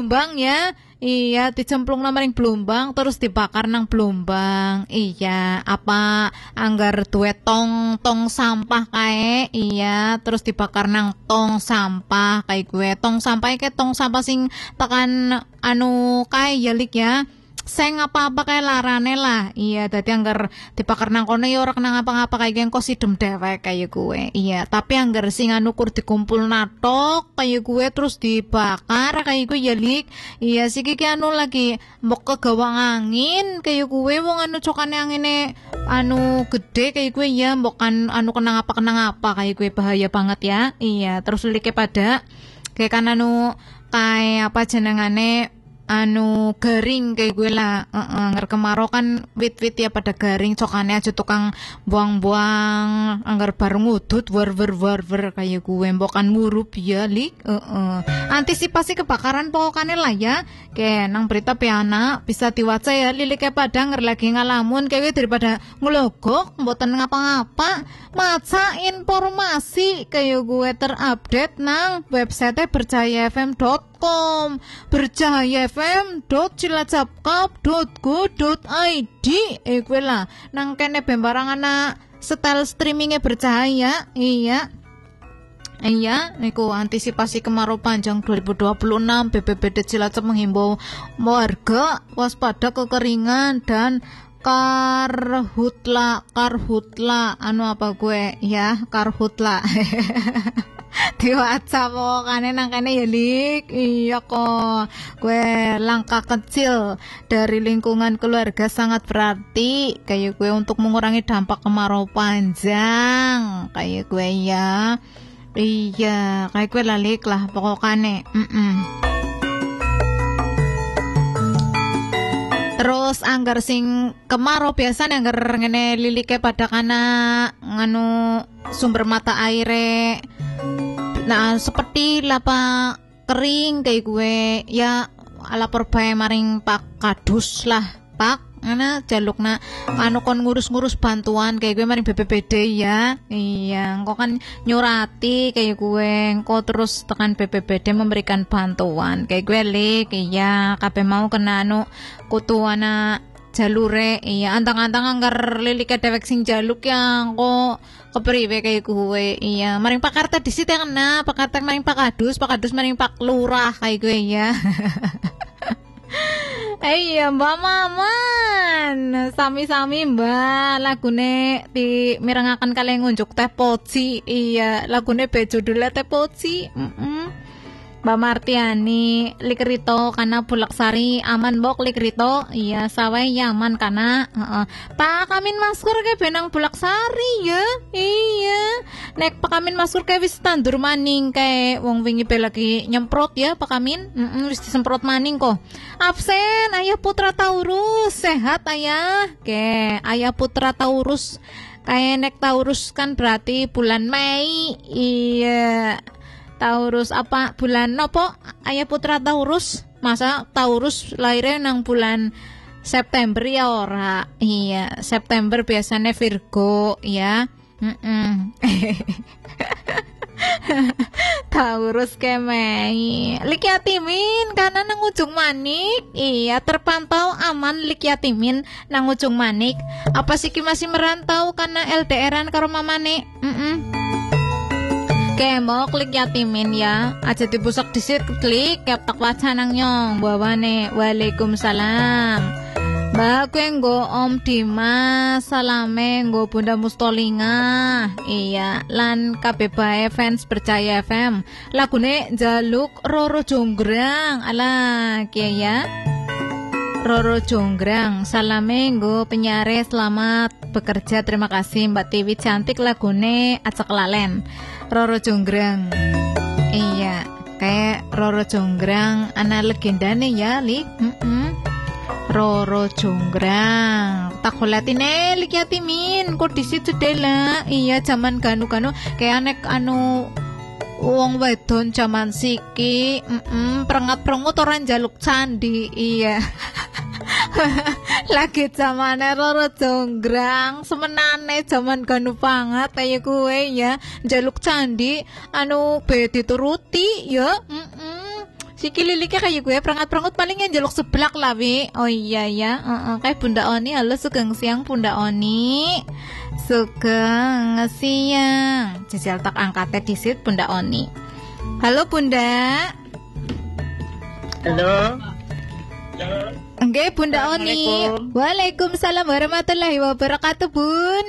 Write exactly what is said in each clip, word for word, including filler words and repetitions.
Blumbang ya. Iya, dicemplung nang maring Blumbang terus dibakar nang Blumbang. Iya, apa anggar duwe tong tong sampah kae. Iya, terus dibakar nang tong sampah kayak gue. Tong sampah kayak tong sampah sing tekan anu kae ya lik ya. Seng apa-apa kayak larane lah. Iya, dadi anggar dibakar nang kono ya ora kena ngapa-ngapa kayak geng kok sidem dewek kayak gue. Iya, tapi anggar sing anu kur dikumpul natok kayak gue terus dibakar kayak gue ya lik. Iya sih ki anu lagi mbok kegawang angin kayak gue wong anu cokane angine anu gede kayak gue ya mbok kan anu kena ngapa kena ngapa kayak gue bahaya banget ya. Iya, terus like pada kayak kan anu kayak apa jenengane anu garing kayak gue lah. uh-uh, Ngar kemarau kan wit-wit ya pada garing cokane aja tukang buang-buang anggar bareng ngudut war war war war kayak gue mbokan ngurup ya lik. uh-uh. Antisipasi kebakaran pokoknya lah ya. Kayak nang berita piana bisa diwaca ya lilik kayak pada ngar lagi ngalamun kayak daripada ngelogok mboten ngapa-ngapa. Maca informasi kayak gue terupdate nang website berjaya f m dot com berjaya f m dot cilacapkap dot go dot i d. Eh gue lah nang kene bembarang anak setel streamingnya bercahaya. Iya Iya, niku antisipasi kemarau panjang dua ribu dua puluh enam B P B D Cilacap menghimbau warga waspada kekeringan dan karhutla karhutla anu apa gue ya karhutla diwaca pokoknya nang kene ya lik. Iya kok gue langkah kecil dari lingkungan keluarga sangat berarti kayak gue untuk mengurangi dampak kemarau panjang kayak gue ya. Iya kayak gue lalik lah pokoknya. mm-mm. Terus anggar sing kemarau biasa anggar ngene lilike pada kana nganu sumber mata aire. Nah seperti lapa kering kayak gue ya lapor bae maring Pak Kadus lah Pak ana jalukna anu kon ngurus-ngurus bantuan kayak gue maring B P B D ya. Iya engko kan nyurati kayak gue engko terus tekan B P B D memberikan bantuan kayak gue lik. Iya kabeh mau kena anu kutu ana jalure. Iya antang-antang anggar lilike dewek sing jaluk ya engko kepriwe kayak gue. Iya maring Pak Karta disit ya kena Pak Karta maring Pak Kadus Pak Kadus maring Pak Lurah kayak gue ya. Iya Mbak Maman sami-sami Mbak lagune di mirengaken kalian ngunjuk teh poci. Iya lagune be judulnya teh poci. mm-mm. Mbak Martiani likrito kana Bulaksari aman bok likrito. Iya sawai yaman kana uh-uh. Pak Kamin maskur ke benang Bulaksari ya. Iya nek Pak Kamin maskur ke wis tandur maning kayak wong wingi pe lagi nyemprot ya Pak Kamin. Mm-mm, wis disemprot maning kok. Absen ayah Putra Taurus sehat ayah. Ke ayah Putra Taurus kayak nek Taurus kan berarti bulan Mei. Iya Taurus apa bulan nopo ayah Putra Taurus masa Taurus lahirnya nang bulan September ya ora. Iya September biasanya Virgo ya. Taurus kemei Likyatimin karena nang ujung manik. Iya terpantau aman Likyatimin nang ujung manik. Apa sih masih merantau karena L D R-an karo mamane. mm Kemo klik yatimin ya aja dibusak disit klik kep tak waca nang nyong bawane. Waalaikumsalam Mbak gue nggo Om Dimas salame nggo Bunda Mustolinga. Iya lan kabeh bae fans Berjaya F M lagune jaluk Roro Jonggrang ala kiye ya Roro Jonggrang salame nggo penyare selamat bekerja terima kasih Mbak Tiwi cantik lagune acak lalen Roro Jonggrang. Iya kayak Roro Jonggrang anak legendane ya lik. mm-mm. Roro Jonggrang tak holatine lik yatimin kok disitu dela. Iya zaman ganu-ganu kayak anek anu wong wedon zaman siki mm perengat-perengut orang jaluk candi. Iya lagi zamane Roro Jonggrang semenane zaman ganu banget kayak gue ya jaluk candi anu be dituruti ya. mm Siki liliknya kayak gue perangat-perangut paling yang jaluk seblak lah wi. Oh iya ya, uh-uh. Kayak Bunda Oni. Halo sugeng siang Bunda Oni. Sugeng siang. Jajal tak angkatnya disit Bunda Oni. Halo Bunda. Halo. Enggak Bunda Oni. Waalaikumsalam warahmatullahi wabarakatuh Bun.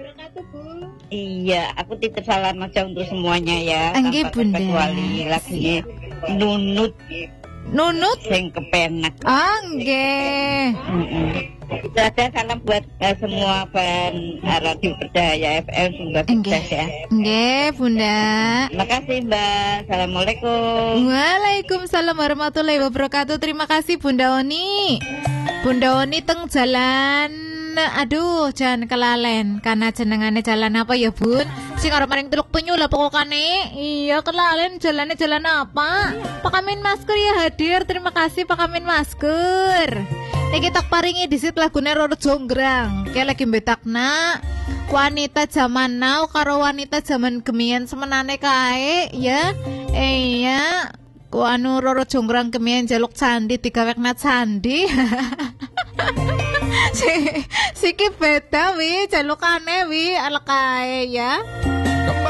Iya, aku titip salam aja untuk semuanya ya. Enggak Bunda. Kecuali lagi nunut. Nunut? Sing kepenak. Enggak. Ada salam buat uh, semua fan Radio Berdaya F M Sumber Sukses ya. Enggak Bunda. Makasih Mbak. Assalamualaikum. Waalaikumsalam warahmatullahi wabarakatuh. Terima kasih Bunda Oni. Bunda Oni teng jalan. Aduh, jangan kelalen karena jenengane jalan apa ya Bun? Sing arep maring Teluk Penyu lah pokokane. Iya, kelalen jalannya jalan apa? Pak Amin Masker ya hadir. Terima kasih Pak Amin Masker. Iki tak paringi disit lagune Roro Jonggrang. Kayak lagi betakna wanita zaman now karo wanita zaman gemian semenane kae ya. Eh ya, ku anu Roro Jonggrang gemian jaluk candi digawekna candi. si siki beda wi jalukane wi ala kae ya.